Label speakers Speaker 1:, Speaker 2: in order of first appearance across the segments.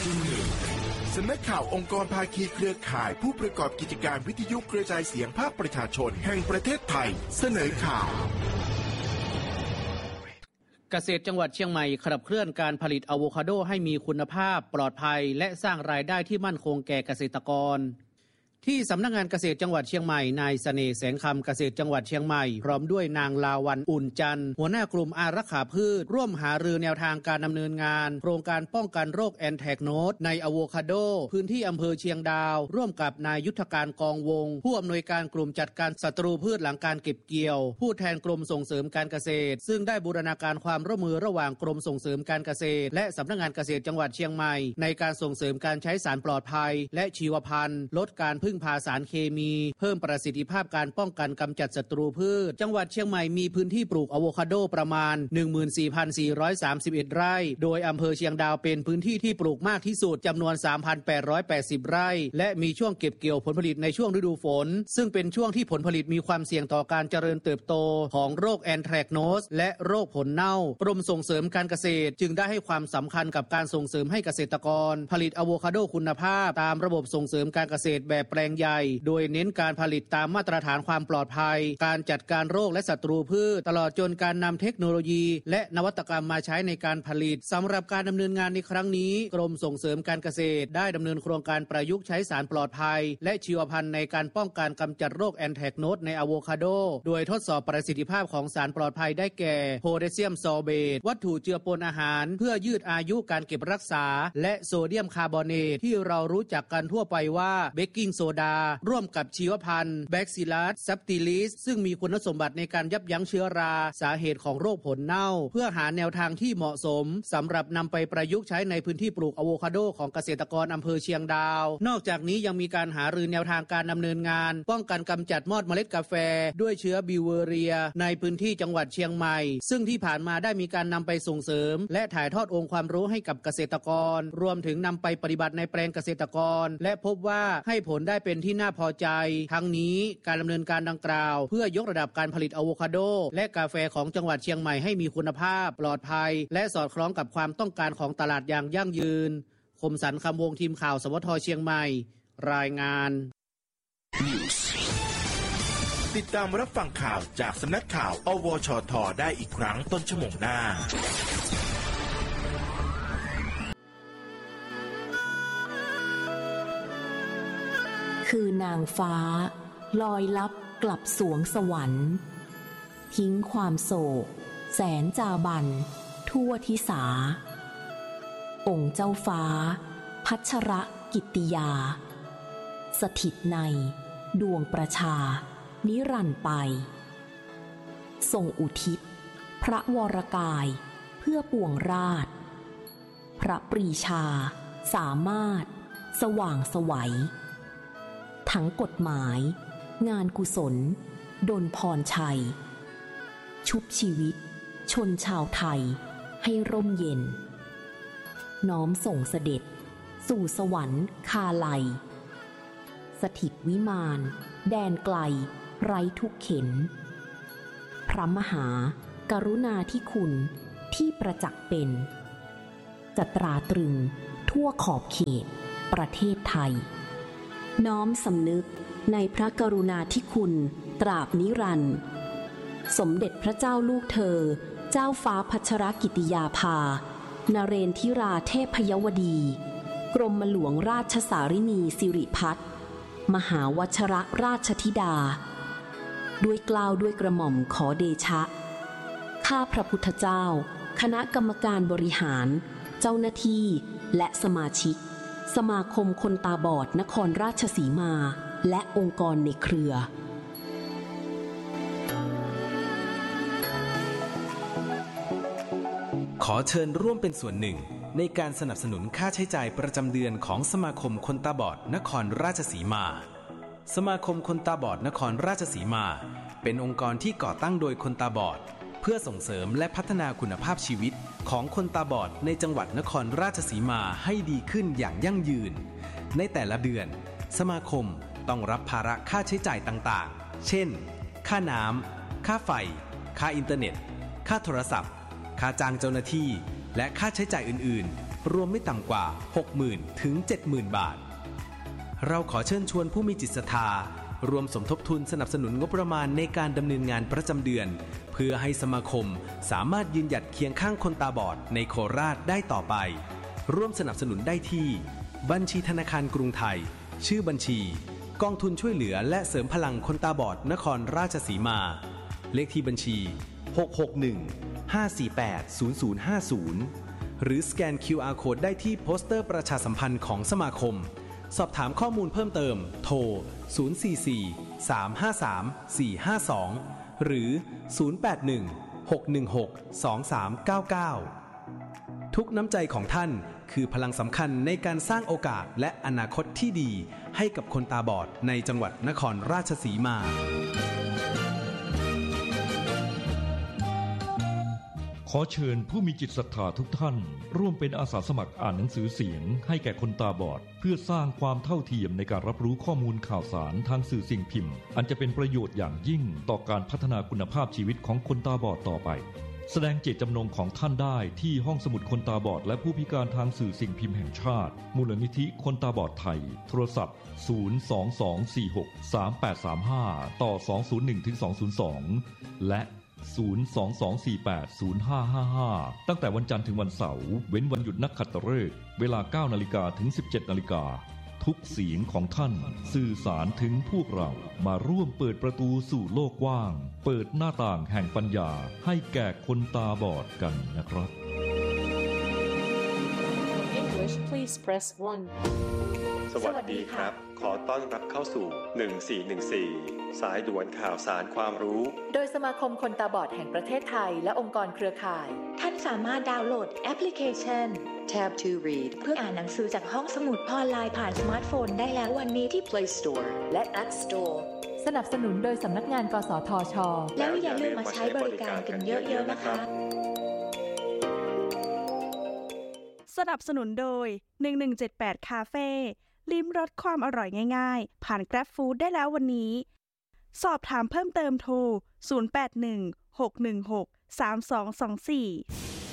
Speaker 1: สำนักข่าวองค์กรภาคีเครือข่ายผู้ประกอบกิจการวิทยุกระจายเสียงภาคประชาชนแห่งประเทศไทยเสนอข่าว
Speaker 2: เกษตรจังหวัดเชียงใหม่ขับเคลื่อนการผลิตอะโวคาโดให้มีคุณภาพปลอดภัยและสร้างรายได้ที่มั่นคงแก่เกษตรกรที่สำนักงานเกษตรจังหวัดเชียงใหม่นายเสน่ห์แสงคำเกษตรจังหวัดเชียงใหม่พร้อมด้วยนางลาวันอุ่นจันทร์หัวหน้ากลุ่มอารักขาพืชร่วมหารือแนวทางการดำเนินงานโครงการป้องกันโรคแอนแทรกโนสในอะโวคาโดพื้นที่อำเภอเชียงดาวร่วมกับนายยุทธการกองวงผู้อำนวยการกลุ่มจัดการศัตรูพืชหลังการเก็บเกี่ยวผู้แทนกรมส่งเสริมการเกษตรซึ่งได้บูรณาการความร่วมมือระหว่างกรมส่งเสริมการเกษตรและสำนักงานเกษตรจังหวัดเชียงใหม่ในการส่งเสริมการใช้สารปลอดภัยและชีวพันธุ์ลดการพึ่งพาสารเคมีเพิ่มประสิทธิภาพการป้องกันกำจัดศัตรูพืชจังหวัดเชียงใหม่มีพื้นที่ปลูกอะโวคาโดประมาณ 14,431 ไร่โดยอำเภอเชียงดาวเป็นพื้นที่ที่ปลูกมากที่สุดจำนวน 3,880 ไร่และมีช่วงเก็บเกี่ยวผลผลิตในช่วงฤดูฝนซึ่งเป็นช่วงที่ผลผลิตมีความเสี่ยงต่อการเจริญเติบโตของโรคแอนแทรกโนสและโรคผลเน่ากรมส่งเสริมการเกษตรจึงได้ให้ความสำคัญกับการส่งเสริมให้เกษตรกรผลิตอะโวคาโดคุณภาพตามระบบส่งเสริมการเกษตรแบบแปลงใหญ่โดยเน้นการผลิตตามมาตรฐานความปลอดภัยการจัดการโรคและศัตรูพืชตลอดจนการนำเทคโนโลยีและนวัตกรรมมาใช้ในการผลิตสำหรับการดำเนินงานในครั้งนี้กรมส่งเสริมการเกษตรได้ดำเนินโครงการประยุกต์ใช้สารปลอดภัยและชีวพันธุ์ในการป้องกันกำจัดโรคแอนแทรกโนสในอะโวคาโดโดยทดสอบประสิทธิภาพของสารปลอดภัยได้แก่โพแทสเซียมซอลเบตวัตถุเจือปนอาหารเพื่อยืดอายุการเก็บรักษาและโซเดียมคาร์บอเนตที่เรารู้จักกันทั่วไปว่าเบกกิ้งโซดาร่วมกับชีวพันธุ์แบคซิลัสซับติลิสซึ่งมีคุณสมบัติในการยับยั้งเชื้อราสาเหตุของโรคผลเน่าเพื่อหาแนวทางที่เหมาะสมสำหรับนำไปประยุกต์ใช้ในพื้นที่ปลูกอะโวคาโดของเกษตรกรอำเภอเชียงดาวนอกจากนี้ยังมีการหารือแนวทางการดำเนินงานป้องกันกำจัดมอดเมล็ดกาแฟด้วยเชื้อบิวเวอเรียในพื้นที่จังหวัดเชียงใหม่ซึ่งที่ผ่านมาได้มีการนำไปส่งเสริมและถ่ายทอดองค์ความรู้ให้กับเกษตรกรรวมถึงนำไปปฏิบัติในแปลงเกษตรกรและพบว่าให้ผลได้เป็นที่น่าพอใจทั้งนี้การดำเนินการดังกล่าวเพื่อยกระดับการผลิตอะโวคาโดและกาแฟของจังหวัดเชียงใหม่ให้มีคุณภาพปลอดภัยและสอดคล้องกับความต้องการของตลาดอย่างยั่งยืนคมสันต์คำวงทีมข่าวสวทเชียงใหม่รายงาน
Speaker 1: ติดตามรับฟังข่าวจากสำนักข่าวอวชท.ได้อีกครั้งต้นชั่วโมงหน้า
Speaker 3: คือนางฟ้าลอยลับกลับสวงสวรรค์ทิ้งความโศกแสนจาบันทั่วทิสาองค์เจ้าฟ้าพัชรกิตติยาสถิตในดวงประชานิรันดร์ไปทรงอุทิศพระวรกายเพื่อปวงราชพระปรีชาสามารถสว่างไสวทั้งกฎหมายงานกุศลดลพรชัยชุบชีวิตชนชาวไทยให้ร่มเย็นน้อมส่งเสด็จสู่สวรรค์คาลัยสถิตวิมานแดนไกลไร้ทุกเข็ญพระมหากรุณาธิคุณที่ประจักษ์เป็นจะตราตรึงทั่วขอบเขตประเทศไทยน้อมสำนึกในพระกรุณาธิคุณตราบนิรันดร์สมเด็จพระเจ้าลูกเธอเจ้าฟ้าพัชรกิติยาภานเรนทิราเทพยวดีกรมหลวงราชสารินีสิริพัฒน์มหาวชรราชธิดาด้วยเกล้าด้วยกระหม่อมขอเดชะข้าพระพุทธเจ้าคณะกรรมการบริหารเจ้าหน้าที่และสมาชิกสมาคมคนตาบอดนครราชสีมาและองค์กรในเครือ
Speaker 4: ขอเชิญร่วมเป็นส่วนหนึ่งในการสนับสนุนค่าใช้จ่ายประจำเดือนของสมาคมคนตาบอดนครราชสีมาสมาคมคนตาบอดนครราชสีมาเป็นองค์กรที่ก่อตั้งโดยคนตาบอดเพื่อส่งเสริมและพัฒนาคุณภาพชีวิตของคนตาบอดในจังหวัดนครราชสีมาให้ดีขึ้นอย่างยั่งยืนในแต่ละเดือนสมาคมต้องรับภาระค่าใช้จ่ายต่างๆเช่นค่าน้ำค่าไฟค่าอินเทอร์เน็ตค่าโทรศัพท์ค่าจ้างเจ้าหน้าที่และค่าใช้จ่ายอื่นๆรวมไม่ต่ำกว่า 60,000 ถึง 70,000 บาทเราขอเชิญชวนผู้มีจิตศรัทธารวมสมทบทุนสนับสนุนงบประมาณในการดำเนินงานประจำเดือนเพื่อให้สมาคมสามารถยืนหยัดเคียงข้างคนตาบอดในโคราชได้ต่อไปร่วมสนับสนุนได้ที่บัญชีธนาคารกรุงไทยชื่อบัญชีกองทุนช่วยเหลือและเสริมพลังคนตาบอดนครราชสีมาเลขที่บัญชี661-548-0050หรือสแกน QR Code ได้ที่โปสเตอร์ประชาสัมพันธ์ของสมาคมสอบถามข้อมูลเพิ่มเติมโทร044-353-452หรือ081-616-2399ทุกน้ำใจของท่านคือพลังสำคัญในการสร้างโอกาสและอนาคตที่ดีให้กับคนตาบอดในจังหวัดนครราชสีมา
Speaker 5: ขอเชิญผู้มีจิตศรัทธาทุกท่านร่วมเป็นอาสาสมัครอ่านหนังสือเสียงให้แก่คนตาบอดเพื่อสร้างความเท่าเทียมในการรับรู้ข้อมูลข่าวสารทางสื่อสิ่งพิมพ์อันจะเป็นประโยชน์อย่างยิ่งต่อการพัฒนาคุณภาพชีวิตของคนตาบอดต่อไปแสดงเจตจำนงของท่านได้ที่ห้องสมุดคนตาบอดและผู้พิการทางสื่อสิ่งพิมพ์แห่งชาติมูลนิธิคนตาบอดไทยโทรศัพท์022463835ต่อ201-202และ022480555ตั้งแต่วันจันทร์ถึงวันเสาร์เว้นวันหยุดนักขัตฤกษ์เวลา 9:00 นถึง 17:00 นทุกเสียงของท่านสื่อสารถึงพวกเรามาร่วมเปิดประตูสู่โลกกว้างเปิดหน้าต่างแห่งปัญญาให้แก่คนตาบอดกันนะครับ
Speaker 6: English please press 1
Speaker 7: สวัสดีครับขอต้อนรับเข้าสู่1414สายด่วนข่าวสารความรู้
Speaker 8: โดยสมาคมคนตาบอดแห่งประเทศไทยและองค์กรเครือข่ายท่านสามารถดาวน์โหลดแอปพลิเคชัน Tab to Read เพื่ออ่านหนังสือจากห้องสมุดออนไลน์ผ่านสมาร์ทโฟนได้แล้ววันนี้ที่ Play Store และ App Store สนับสนุนโดยสำนักงานกสทช.แล้วอย่าลืมมาใช้บริการกันเยอะๆนะคะ
Speaker 9: สนับสนุนโดย1178คาเฟ่ลิ้มรสความอร่อยง่ายๆผ่าน Grab Food ได้แล้ววันนี้สอบถามเพิ่มเติมโทร0816163224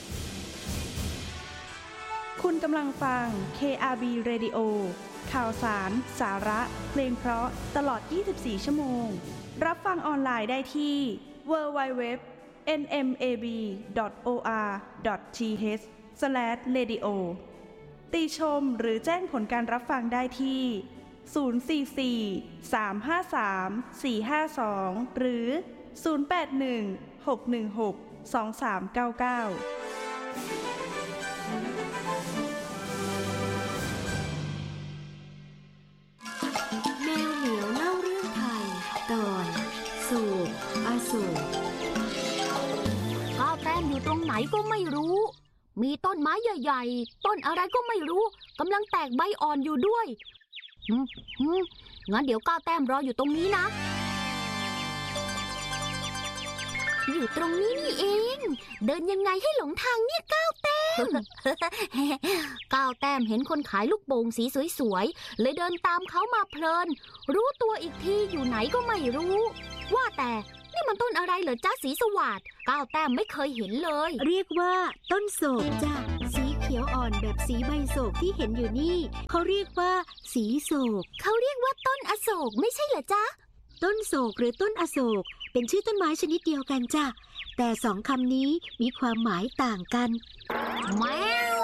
Speaker 9: คุณกำลังฟัง KRB Radio ข่าวสารสาระเพลงเพราะตลอด24ชั่วโมงรับฟังออนไลน์ได้ที่ www.nmab.or.th/radio ติชมหรือแจ้งผลการรับฟังได้ที่044-353-452หรือ081-616-2399
Speaker 3: แมวเหมียวเล่าเรื่องไทยตอนโศกอโศก
Speaker 10: ก้าวแต้มอยู่ตรงไหนก็ไม่รู้มีต้นไม้ใหญ่ๆต้นอะไรก็ไม่รู้กำลังแตกใบอ่อนอยู่ด้วยงั้นเดี๋ยวก้าวแต้มรออยู่ตรงนี้นะอยู่ตรงนี้นี่เองเดินยังไงให้หลงทางเนี่ยก้าวแต้ม ก้าวแต้มเห็นคนขายลูกโป่งสีสวยๆเลยเดินตามเขามาเพลินรู้ตัวอีกทีอยู่ไหนก็ไม่รู้ว่าแต่นี่มันต้นอะไรเหรอจ๊ะสีสวัสดิ์ก้าวแต้มไม่เคยเห็นเลย
Speaker 3: เรียกว่าต้นโศกจ้ะสีเขียวอ่อนแบบสีใบโศกที่เห็นอยู่นี่เขาเรียกว่าสีโศก
Speaker 10: เขาเรียกว่าต้นอโศกไม่ใช่เหรอจ๊ะ
Speaker 3: ต้นโศกหรือต้นอโศกเป็นชื่อต้นไม้ชนิดเดียวกันจ้ะแต่สองคำนี้มีความหมายต่างกัน
Speaker 10: แมว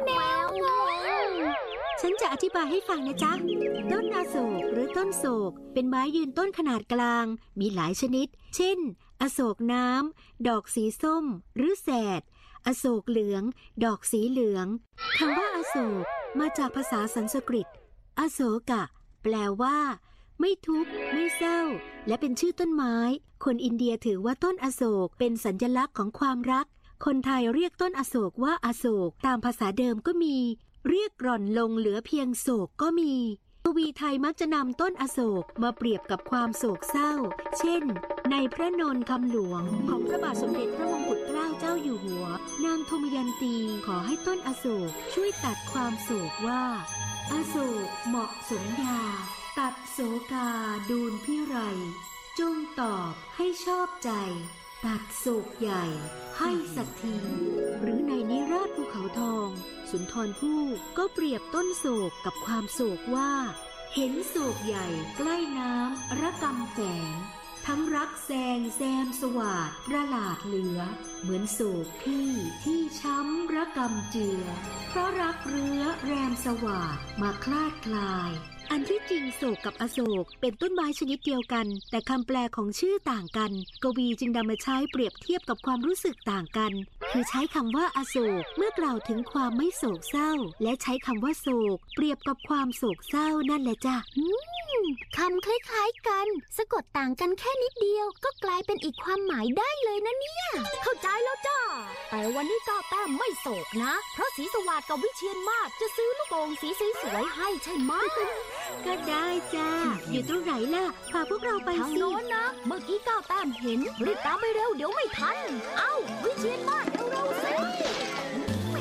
Speaker 3: ฉันจะอธิบายให้ฟังนะจ๊ะต้นอโศกหรือต้นโศกเป็นไม้ยืนต้นขนาดกลางมีหลายชนิดเช่นอโศกน้ำดอกสีส้มหรือแสดอโศกเหลืองดอกสีเหลืองคำว่าอโศกมาจากภาษาสันสกฤตอโศกะแปลว่าไม่ทุกข์ไม่เศร้าและเป็นชื่อต้นไม้คนอินเดียถือว่าต้นอโศกเป็นสัญลักษณ์ของความรักคนไทยเรียกต้นอโศกว่าอโศกตามภาษาเดิมก็มีเรียกร่อนลงเหลือเพียงโศกก็มีกวีไทยมักจะนำต้นอโศกมาเปรียบกับความโศกเศร้าเช่นในพระนนท์คำหลวงของพระบาทสมเด็จพระมงกุฎเกล้าเจ้าอยู่หัวนางธมยันตีขอให้ต้นอโศกช่วยตัดความโศกว่าอโศกเหมาะสมยาตัดโศกาดูลพิไรจงตอบให้ชอบใจ
Speaker 11: ตัดโศกใหญ่ให้สักทีหรือในนิราศภูเขาทองสุนทรภู่ก็เปรียบต้นโศกกับความโศกว่าเห็นโศกใหญ่ใกล้น้ำระกำแฝงทั้งรักแซงแซมสวาดประหลาดเหลือเหมือนโศกพี่ที่ช้ำระกำเจือเพราะรักเรื้อแรมสวาดมาคลาดคลายอันที่จริงโศกกับอโศกเป็นต้นไม้ชนิดเดียวกันแต่คำแปลของชื่อต่างกันกวีจึงนำมาใช้เปรียบเทียบกับความรู้สึกต่างกันคือใช้คำว่าอโศกเมื่อกล่าวถึงความไม่โศกเศร้าและใช้คำว่าโศกเปรียบกับความโศกเศร้านั่นแหละจ้ะ
Speaker 10: คำคล้ายๆกันสะกดต่างกันแค่นิดเดียวก็กลายเป็นอีกความหมายได้เลยนะเนี่ยเข้าใจแล้วจ้าแต่วันนี้ก้าวแต้มไม่โศกนะเพราะศรีสวัสดิ์กับวิเชียรมาศจะซื้อลูกโป่งสีสวยๆให้ใช่ไหม
Speaker 11: ก็ได้จ้าอยู่ตรงไหนล่ะพาพวกเราไปสิ
Speaker 10: ทางโน้นนะเมื่อกี้ก้าวแต้มเห็นรีบตามไปเร็วเดี๋ยวไม่ทันเอ้าวิเชียรมาศ